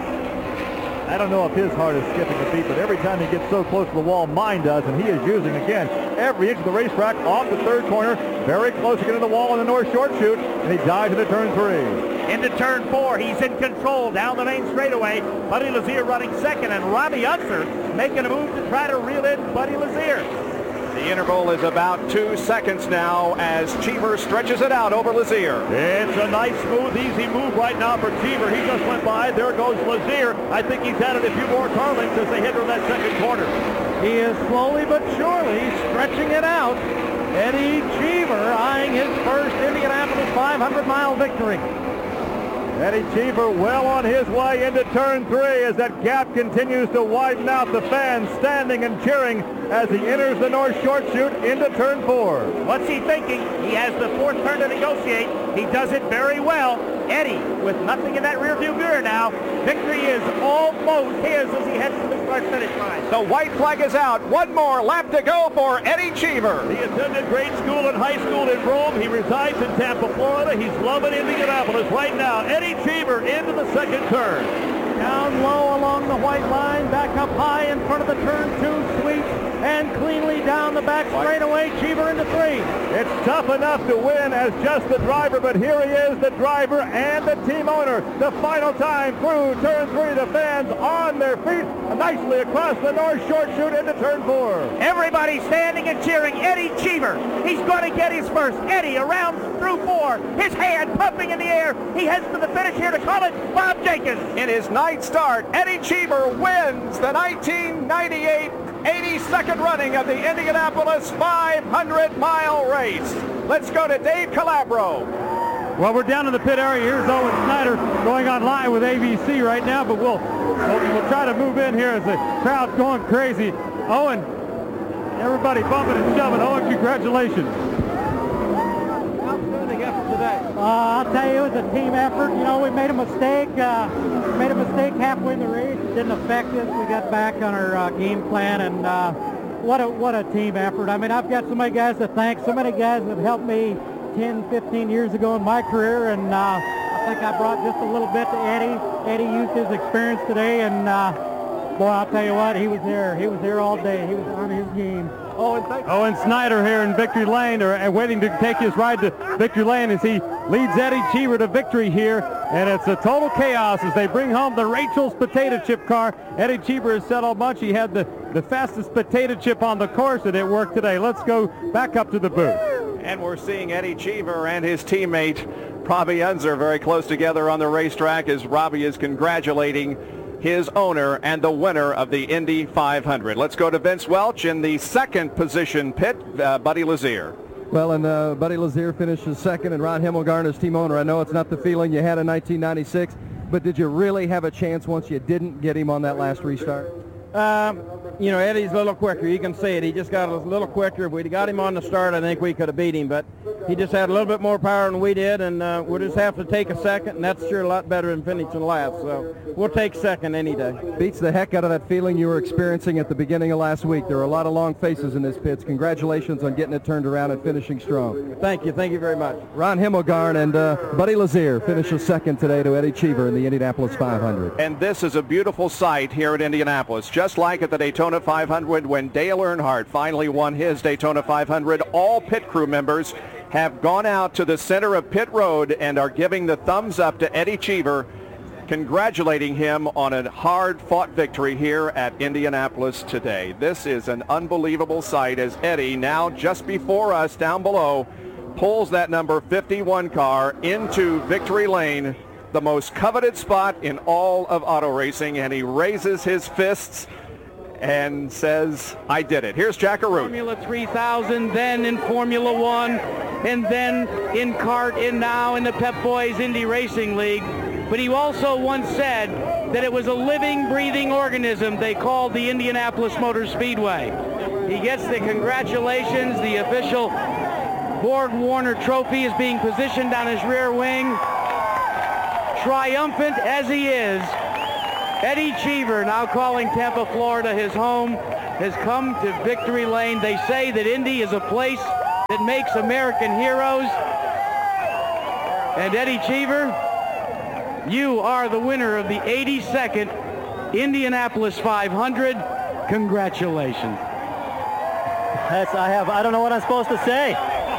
S2: I don't know if his heart is skipping a beat, but every time he gets so close to the wall, mine does, and he is using, again, every inch of the racetrack off the 3rd corner, very close to getting the wall on the north short chute, and he dives into turn 3.
S1: Into turn 4, he's in control down the main straightaway. Buddy Lazier running 2nd, and Robbie Unser making a move to try to reel in Buddy Lazier.
S3: The interval is about 2 seconds now as Cheever stretches it out over Lazier.
S2: It's a nice, smooth, easy move right now for Cheever. He just went by. There goes Lazier. I think he's added a few more car lengths as they hit on that second corner.
S8: He is slowly but surely stretching it out. Eddie Cheever eyeing his first Indianapolis 500-mile victory.
S2: Eddie Cheever well on his way into turn 3 as that gap continues to widen out. The fans standing and cheering as he enters the north short chute into turn 4.
S1: What's he thinking? He has the 4th turn to negotiate. He does it very well. Eddie, with nothing in that rearview mirror now, victory is almost his as he heads to the start-finish line.
S3: The white flag is out. 1 more lap to go for Eddie Cheever.
S2: He attended grade school and high school in Rome. He resides in Tampa, Florida. He's loving Indianapolis right now. Eddie Cheever into the second turn.
S8: Down low along the white line, back up high in front of the turn 2 sweep, and cleanly down the back straightaway. Cheever into 3.
S2: It's tough enough to win as just the driver, but here he is, the driver and the team owner. The final time through turn 3, the fans on their feet, nicely across the north short chute into turn 4.
S1: Everybody standing and cheering Eddie Cheever. He's going to get his first. Eddie around through 4, his hand pumping in the air. He heads to the finish here to call it Bob Jenkins.
S3: In his ninth start, Eddie Cheever wins the 1998 82nd running of the Indianapolis 500-mile race. Let's go to Dave Calabro.
S9: Well, we're down in the pit area. Here's Owen Snyder going online with ABC right now, but we'll try to move in here as the crowd's going crazy. Owen, everybody bumping and shoving. Owen, congratulations.
S6: Outstanding effort today.
S17: I'll tell you, it was a team effort. You know, we made a mistake. Halfway in the race. It didn't affect us. We got back on our game plan, and what a team effort. I mean, I've got so many guys to thank, so many guys that helped me 10, 15 years ago in my career, and I think I brought just a little bit to Eddie. Eddie used his experience today, and boy, I'll tell you what, he was there. He was there all day. He was on his game.
S9: Owen Snyder here in Victory Lane, waiting to take his ride to Victory Lane as he leads Eddie Cheever to victory here. And it's a total chaos as they bring home the Rachel's potato chip car. Eddie Cheever has said all much. He had the fastest potato chip on the course, and it worked today. Let's go back up to the booth.
S3: And we're seeing Eddie Cheever and his teammate Robbie Unser very close together on the racetrack as Robbie is congratulating his owner and the winner of the Indy 500. Let's go to Vince Welch in the second position pit, Buddy Lazier.
S6: Well, and Buddy Lazier finishes second, and Ron Himmelgarn, his team owner. I know it's not the feeling you had in 1996, but did you really have a chance once you didn't get him on that last restart?
S18: You know, Eddie's a little quicker. You can see it. He just got a little quicker. If we'd got him on the start, I think we could have beat him. But he just had a little bit more power than we did, and we'll just have to take a second, and that's sure a lot better than finishing last. So we'll take second any day.
S6: Beats the heck out of that feeling you were experiencing at the beginning of last week. There were a lot of long faces in this pits. Congratulations on getting it turned around and finishing strong.
S18: Thank you. Thank you very much.
S6: Ron Himmelgarn and Buddy Lazier finishes second today to Eddie Cheever in the Indianapolis 500.
S3: And this is a beautiful sight here at Indianapolis, just like at the Daytona 500 when Dale Earnhardt finally won his Daytona 500. All pit crew members have gone out to the center of pit road and are giving the thumbs up to Eddie Cheever, congratulating him on a hard-fought victory here at Indianapolis today. This is an unbelievable sight as Eddie, now just before us down below, pulls that number 51 car into victory lane, the most coveted spot in all of auto racing, and he raises his fists and says, I did it. Here's Jack Arute.
S19: Formula 3000, then in Formula 1, and then in kart, and now in the Pep Boys Indy Racing League. But he also once said that it was a living, breathing organism they called the Indianapolis Motor Speedway. He gets the congratulations. The official Borg Warner trophy is being positioned on his rear wing. Triumphant as he is, Eddie Cheever, now calling Tampa, Florida his home, has come to victory lane. They say that Indy is a place that makes American heroes. And Eddie Cheever, you are the winner of the 82nd Indianapolis 500. Congratulations.
S20: I don't know what I'm supposed to say.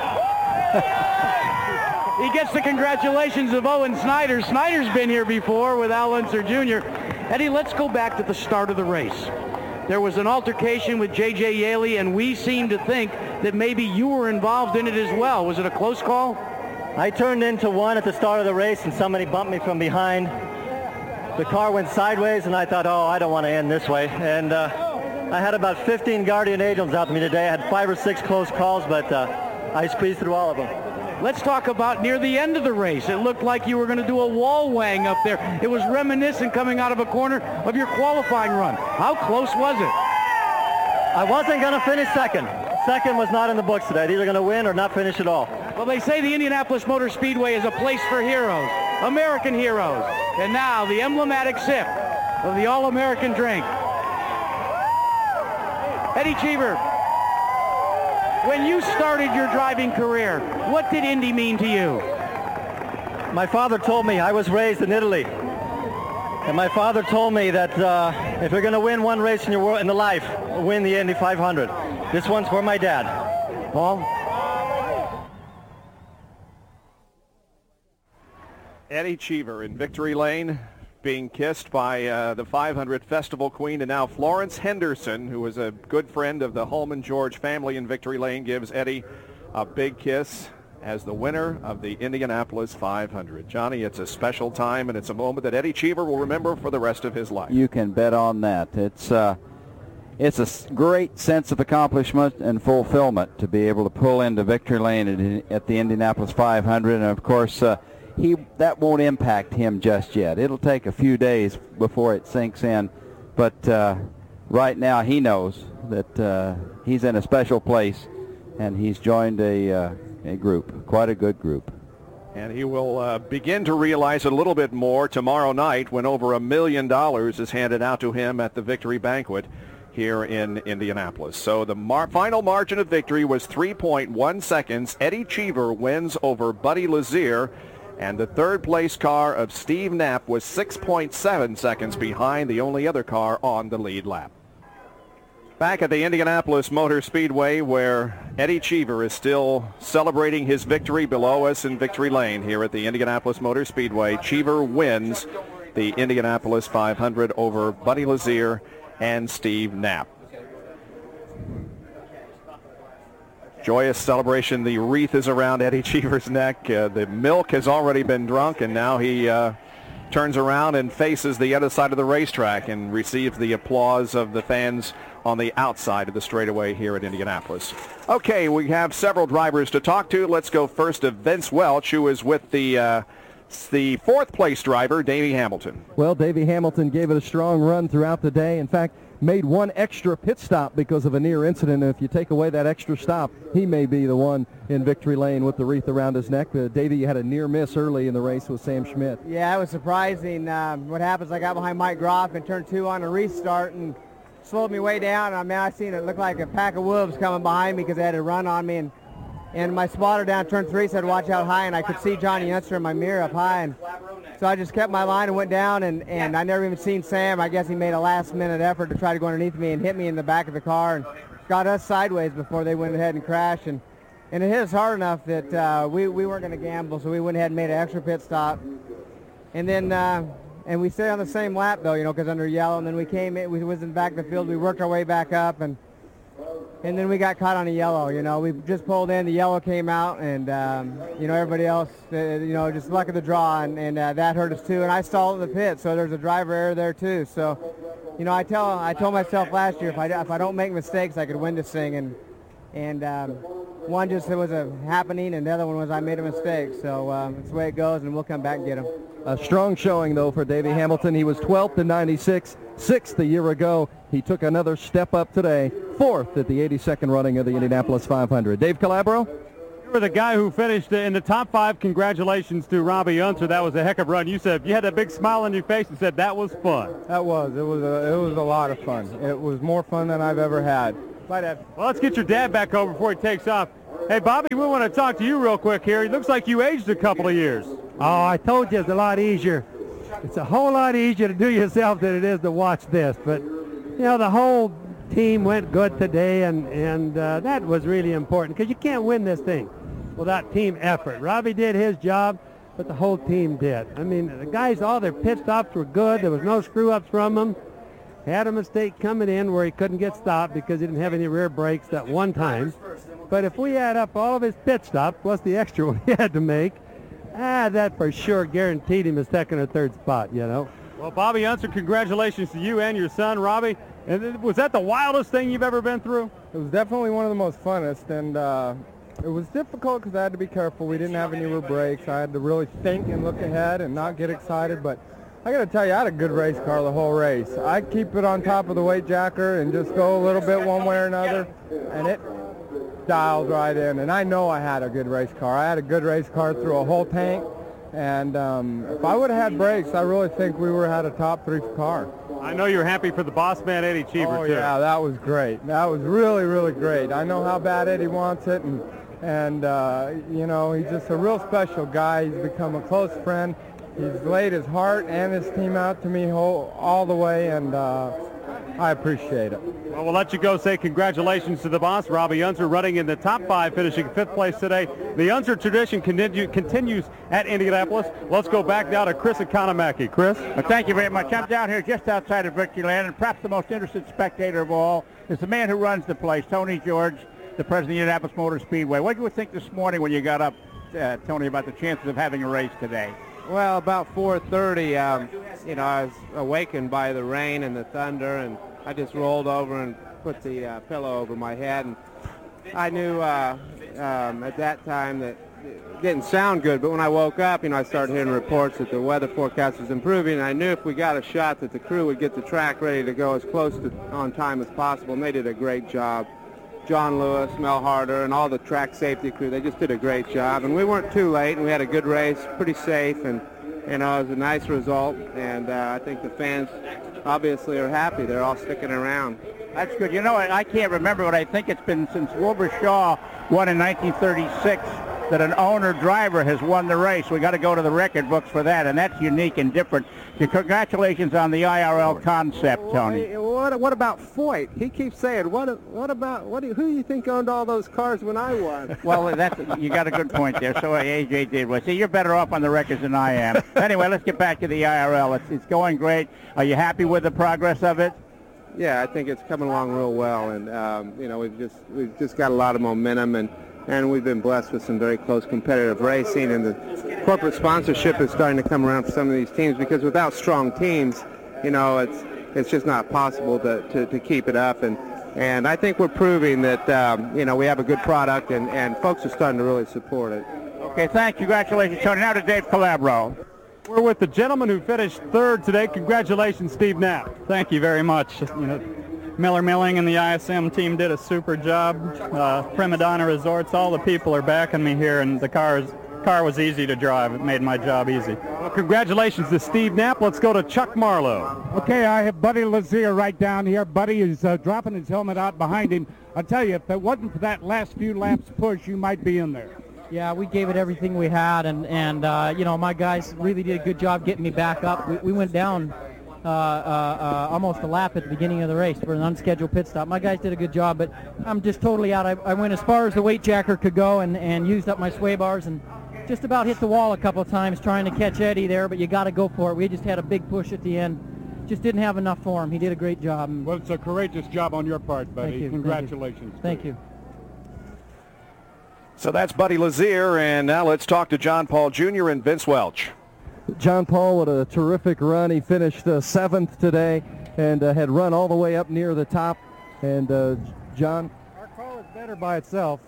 S19: He gets the congratulations of Owen Snyder. Snyder's been here before with Al Unser Jr. Eddie, let's go back to the start of the race. There was an altercation with J.J. Yaley, and we seem to think that maybe you were involved in it as well. Was it a close call?
S20: I turned into one at the start of the race, and somebody bumped me from behind. The car went sideways, and I thought, oh, I don't want to end this way. And I had about 15 Guardian Angels out to me today. I had 5 or 6 close calls, but I squeezed through all of them.
S19: Let's talk about near the end of the race. It looked like you were going to do a wall wang up there. It was reminiscent coming out of a corner of your qualifying run. How close was it?
S20: I wasn't going to finish second. Second was not in the books today. They're either going to win or not finish at all.
S19: Well, they say the Indianapolis Motor Speedway is a place for heroes, American heroes. And now the emblematic sip of the All-American drink. Eddie Cheever, when you started your driving career, what did Indy mean to you?
S20: My father told me, I was raised in Italy, and my father told me that if you're going to win one race in your life, win the Indy 500. This one's for my dad. Paul?
S3: Eddie Cheever in victory lane, being kissed by the 500 Festival Queen, and now Florence Henderson, who is a good friend of the Holman George family in victory lane, gives Eddie a big kiss as the winner of the Indianapolis 500. Johnny, it's a special time, and it's a moment that Eddie Cheever will remember for the rest of his life.
S4: You can bet on that. It's a great sense of accomplishment and fulfillment to be able to pull into victory lane at the Indianapolis 500, and of course that won't impact him just yet. It'll take a few days before it sinks in, but right now he knows that he's in a special place, and he's joined a group, quite a good group.
S3: And he will begin to realize it a little bit more tomorrow night when over $1 million is handed out to him at the victory banquet here in Indianapolis. So the final margin of victory was 3.1 seconds. Eddie Cheever wins over Buddy Lazier, and the third place car of Steve Knapp was 6.7 seconds behind the only other car on the lead lap. Back at the Indianapolis Motor Speedway, where Eddie Cheever is still celebrating his victory below us in victory lane here at the Indianapolis Motor Speedway. Cheever wins the Indianapolis 500 over Buddy Lazier and Steve Knapp. Joyous celebration. The wreath is around Eddie Cheever's neck. The milk has already been drunk, and now he turns around and faces the other side of the racetrack and receives the applause of the fans on the outside of the straightaway here at Indianapolis. Okay, we have several drivers to talk to. Let's go first to Vince Welch, who is with the fourth place driver, Davey Hamilton.
S6: Well, Davey Hamilton gave it a strong run throughout the day. In fact, made one extra pit stop because of a near incident. And if you take away that extra stop, he may be the one in victory lane with the wreath around his neck. Davey had a near miss early in the race with Sam Schmidt.
S21: Yeah, it was surprising. What happens, I got behind Mike Groff in turn 2 on a restart and slowed me way down. I mean, I seen it look like a pack of wolves coming behind me because they had a run on me. And my spotter down turn 3 said, watch out high, and I could see Johnny Unser in my mirror up high. And so I just kept my line and went down, and I never even seen Sam. I guess he made a last-minute effort to try to go underneath me and hit me in the back of the car and got us sideways before they went ahead and crashed. And And it hit us hard enough that we weren't going to gamble, so we went ahead and made an extra pit stop. And then and we stayed on the same lap, though, because under yellow. And then we came in, we was in the back of the field. We worked our way back up, and then we got caught on a yellow. We just pulled in, the yellow came out, and everybody else, just luck of the draw, and that hurt us too. And I stalled at the pit, so there's a driver error there too. So, I told myself last year if I don't make mistakes, I could win this thing, and one just was a happening, and the other one was I made a mistake. So it's the way it goes, and we'll come back and get him.
S6: A strong showing, though, for Davey Hamilton. He was 12th in 96, 6th a year ago. He took another step up today, 4th at the 82nd running of the Indianapolis 500. Dave Calabro?
S9: You were the guy who finished in the top 5. Congratulations to Robbie Unser. That was a heck of a run. You said you had a big smile on your face and said that was fun.
S7: That was. It was a lot of fun. It was more fun than I've ever had.
S9: Bye, Dad. Well, let's get your dad back over before he takes off. Hey, Bobby, we want to talk to you real quick here. It looks like you aged a couple of years.
S22: Oh, I told you it's a lot easier. It's a whole lot easier to do yourself than it is to watch this. But, the whole team went good today, and that was really important because you can't win this thing without team effort. Robbie did his job, but the whole team did. I mean, the guys, all their pit stops were good. There was no screw-ups from them. Had a mistake coming in where he couldn't get stopped because he didn't have any rear brakes that one time. But if we add up all of his pit stops plus the extra one he had to make, that for sure guaranteed him a second or third spot, Well,
S9: Bobby Unser, congratulations to you and your son, Robbie. And was that the wildest thing you've ever been through?
S7: It was definitely one of the most funnest, and it was difficult because I had to be careful. We didn't have any rear brakes. I had to really think and look ahead and not get excited, but I got to tell you, I had a good race car the whole race. I keep it on top of the weight jacker and just go a little bit one way or another, and it dialed right in. And I know I had a good race car. I had a good race car through a whole tank, and if I would have had brakes, I really think we would have had a top 3 car.
S9: I know you're happy for the boss man, Eddie Cheever, too.
S7: Yeah, that was great. That was really, really great. I know how bad Eddie wants it, and he's just a real special guy. He's become a close friend. He's laid his heart and his team out to me all the way, and I appreciate it.
S9: Well, we'll let you go. Say congratulations to the boss, Robbie Unser, running in the top 5, finishing 5th place today. The Unser tradition continues at Indianapolis. Let's go back now to Chris Economaki. Chris?
S16: Well, thank you very much. I'm down here just outside of Victory Land, and perhaps the most interested spectator of all is the man who runs the place, Tony George, the president of the Indianapolis Motor Speedway. What did you think this morning when you got up, Tony, about the chances of having a race today?
S23: Well, about 4:30, I was awakened by the rain and the thunder, and I just rolled over and put the pillow over my head. And I knew at that time that it didn't sound good, but when I woke up, I started hearing reports that the weather forecast was improving, and I knew if we got a shot that the crew would get the track ready to go as close to on time as possible, and they did a great job. John Lewis, Mel Harder, and all the track safety crew, they just did a great job. And we weren't too late, and we had a good race, pretty safe, and it was a nice result. And I think the fans obviously are happy. They're all sticking around.
S16: That's good. I can't remember, but I think it's been since Wilbur Shaw won in 1936 that an owner-driver has won the race. We got to go to the record books for that, and that's unique and different. Congratulations on the IRL concept, Tony.
S23: What about Foyt? He keeps saying, who do you think owned all those cars when I won?
S16: Well, you got a good point there. So AJ did. Well, see, you're better off on the records than I am. Anyway, let's get back to the IRL. It's going great. Are you happy with the progress of it?
S23: Yeah, I think it's coming along real well, and we've just got a lot of momentum, and we've been blessed with some very close competitive racing, and the corporate sponsorship is starting to come around for some of these teams, because without strong teams, it's just not possible to keep it up, and I think we're proving that we have a good product, and folks are starting to really support it.
S16: Okay, thanks. Congratulations, Tony. Now to Dave Calabro.
S9: We're with the gentleman who finished 3rd today. Congratulations, Steve Knapp.
S24: Thank you very much. Miller Milling and the ISM team did a super job. Prima Donna Resorts, all the people are backing me here, and the car was easy to drive. It made my job easy.
S9: Well, congratulations to Steve Knapp. Let's go to Chuck Marlowe.
S25: Okay, I have Buddy Lazier right down here. Buddy is dropping his helmet out behind him. I'll tell you, if it wasn't for that last few laps push, you might be in there.
S26: Yeah, we gave it everything we had, and my guys really did a good job getting me back up. We went down
S10: almost a lap at the beginning of the race for an unscheduled pit stop. My guys did a good job, but I'm just totally out. I went as far as the weight jacker could go and used up my sway bars and just about hit the wall a couple of times trying to catch Eddie there, but you got to go for it. We just had a big push at the end. Just didn't have enough for him. He did a great job.
S25: Well, it's a courageous job on your part, buddy.
S10: Thank you.
S25: Congratulations.
S10: Thank you.
S3: So that's Buddy Lazier, and now let's talk to John Paul Jr. and Vince Welch.
S6: John Paul, what a terrific run. He finished 7th today and had run all the way up near the top. And John?
S9: Our car was better by itself.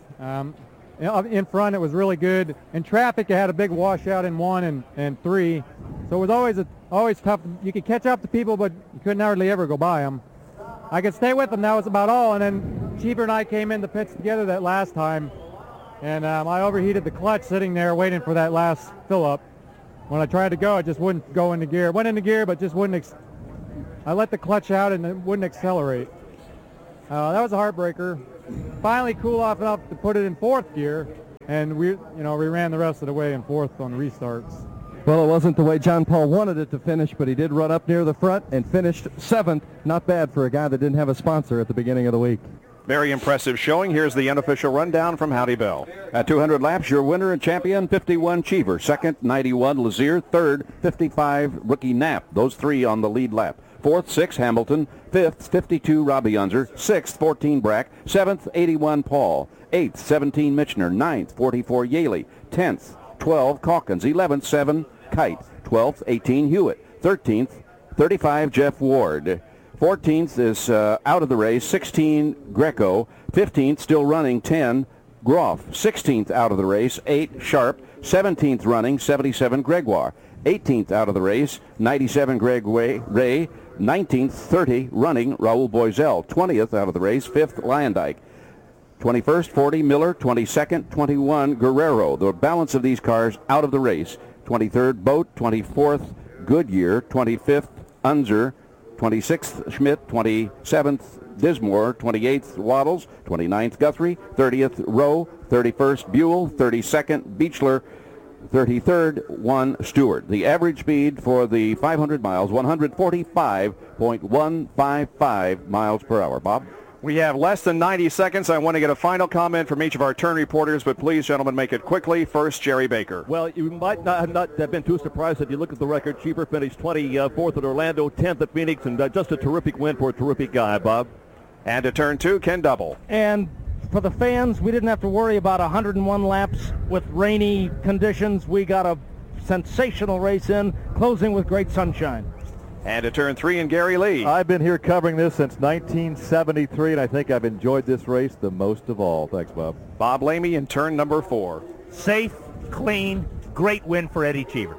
S9: In front, it was really good. In traffic, it had a big washout in 1 and 3. So it was always tough. You could catch up to people, but you couldn't hardly ever go by them. I could stay with them. That was about all. And then Cheever and I came in the pits together that last time. And I overheated the clutch sitting there waiting for that last fill-up. When I tried to go, it just wouldn't go into gear. It went into gear, but just wouldn't. I let the clutch out, and it wouldn't accelerate. That was a heartbreaker. Finally, cool off enough to put it in 4th gear, and we ran the rest of the way in 4th on restarts.
S6: Well, it wasn't the way John Paul wanted it to finish, but he did run up near the front and finished 7th. Not bad for a guy that didn't have a sponsor at the beginning of the week.
S3: Very impressive showing. Here's the unofficial rundown from Howdy Bell.
S15: At 200 laps, your winner and champion, 51 Cheever. Second, 91 Lazier. Third, 55 Rookie Knapp. Those three on the lead lap. Fourth, 6 Hamilton. Fifth, 52 Robbie Unser. Sixth, 14 Brack. Seventh, 81 Paul. Eighth, 17 Michener. Ninth, 44 Yaley. 10th, 12 Calkins. 11th, 7 Kite. 12th, 18 Hewitt. 13th, 35 Jeff Ward. 14th is out of the race, 16 Greco. 15th still running, 10 Groff. 16th out of the race, 8 Sharp. 17th running, 77 Gregoire. 18th out of the race, 97 Greg Ray. 19th, 30 running, Raul Boisel. 20th out of the race, 5th Lyondike. 21st, 40 Miller. 22nd, 21 Guerrero. The balance of these cars out of the race. 23rd Boat. 24th Goodyear. 25th Unser. 26th Schmidt, 27th Dismore, 28th Waddles, 29th Guthrie, 30th Rowe, 31st Buell, 32nd Beechler, 33rd 1 Stewart. The average speed for the 500 miles, 145.155 miles per hour. Bob?
S3: We have less than 90 seconds. I want to get a final comment from each of our turn reporters, but please, gentlemen, make it quickly. First, Jerry Baker.
S11: Well, you might not have been too surprised if you look at the record. Cheever finished 24th at Orlando, 10th at Phoenix, and just a terrific win for a terrific guy, Bob.
S3: And to turn 2, Ken Double.
S12: And for the fans, we didn't have to worry about 101 laps with rainy conditions. We got a sensational race in, closing with great sunshine.
S3: And to turn 3, and Gary Lee.
S2: I've been here covering this since 1973, and I think I've enjoyed this race the most of all. Thanks, Bob.
S3: Bob Lamey in turn number 4.
S1: Safe, clean, great win for Eddie Cheever.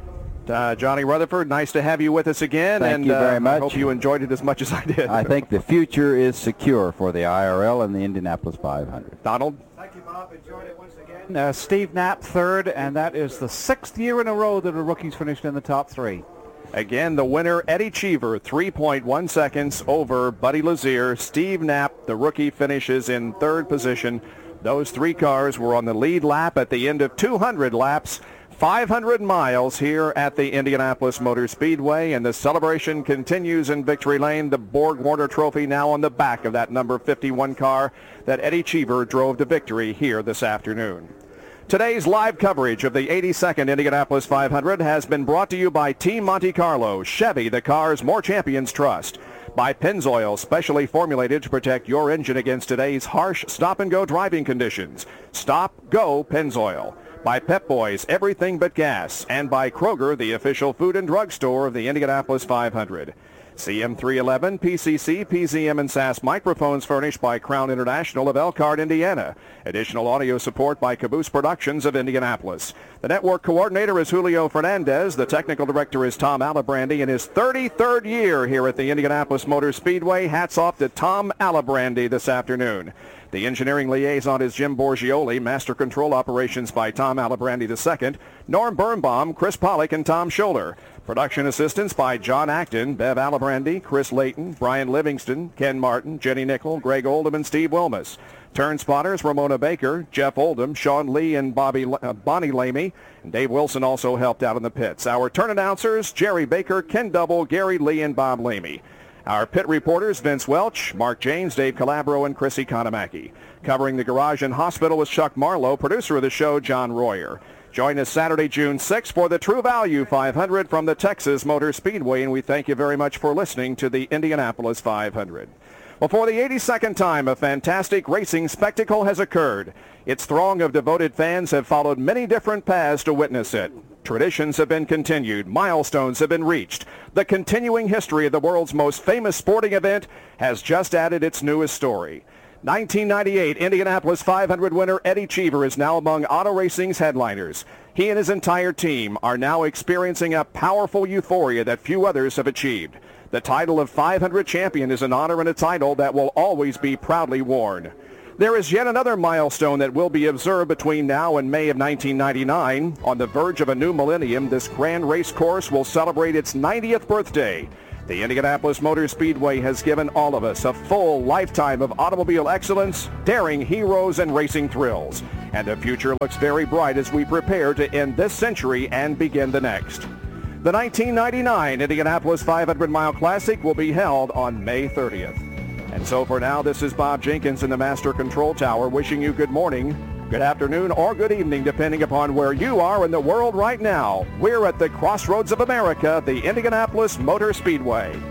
S3: Johnny Rutherford, nice to have you with us again.
S4: Thank you very much.
S3: I hope you enjoyed it as much as I did.
S4: I think the future is secure for the IRL and the Indianapolis 500.
S3: Donald?
S5: Thank you, Bob. Enjoyed it once again. Steve Knapp, 3rd, and that is the 6th year in a row that a rookie's finished in the top 3.
S3: Again, the winner, Eddie Cheever, 3.1 seconds over Buddy Lazier. Steve Knapp, the rookie, finishes in 3rd position. Those 3 cars were on the lead lap at the end of 200 laps, 500 miles here at the Indianapolis Motor Speedway, and the celebration continues in Victory Lane. The Borg-Warner Trophy now on the back of that number 51 car that Eddie Cheever drove to victory here this afternoon. Today's live coverage of the 82nd Indianapolis 500 has been brought to you by Team Monte Carlo, Chevy, the cars more champions trust. By Pennzoil, specially formulated to protect your engine against today's harsh stop-and-go driving conditions. Stop, go, Pennzoil. By Pep Boys, everything but gas. And by Kroger, the official food and drug store of the Indianapolis 500. CM311, PCC, PZM, and SAS microphones furnished by Crown International of Elkhart, Indiana. Additional audio support by Caboose Productions of Indianapolis. The network coordinator is Julio Fernandez. The technical director is Tom Alabrandy in his 33rd year here at the Indianapolis Motor Speedway. Hats off to Tom Alabrandy this afternoon. The engineering liaison is Jim Borgioli. Master control operations by Tom Alabrandy II. Norm Birnbaum, Chris Pollock, and Tom Scholler. Production assistance by John Acton, Bev Alibrandi, Chris Layton, Brian Livingston, Ken Martin, Jenny Nickel, Greg Oldham, and Steve Wilmus. Turn spotters, Ramona Baker, Jeff Oldham, Sean Lee, and Bonnie Lamey. And Dave Wilson also helped out in the pits. Our turn announcers, Jerry Baker, Ken Double, Gary Lee, and Bob Lamey. Our pit reporters, Vince Welch, Mark James, Dave Calabro, and Chris Economaki. Covering the garage and hospital was Chuck Marlowe, producer of the show, John Royer. Join us Saturday, June 6th for the True Value 500 from the Texas Motor Speedway, and we thank you very much for listening to the Indianapolis 500. Well, for the 82nd time, a fantastic racing spectacle has occurred. Its throng of devoted fans have followed many different paths to witness it. Traditions have been continued. Milestones have been reached. The continuing history of the world's most famous sporting event has just added its newest story. 1998 Indianapolis 500 winner Eddie Cheever is now among auto racing's headliners. He and his entire team are now experiencing a powerful euphoria that few others have achieved. The title of 500 champion is an honor and a title that will always be proudly worn. There is yet another milestone that will be observed between now and May of 1999. On the verge of a new millennium, this grand race course will celebrate its 90th birthday. The Indianapolis Motor Speedway has given all of us a full lifetime of automobile excellence, daring heroes, and racing thrills. And the future looks very bright as we prepare to end this century and begin the next. The 1999 Indianapolis 500-mile Classic will be held on May 30th. And so for now, this is Bob Jenkins in the Master Control Tower wishing you good morning, good afternoon, or good evening, depending upon where you are in the world right now. We're at the crossroads of America, the Indianapolis Motor Speedway.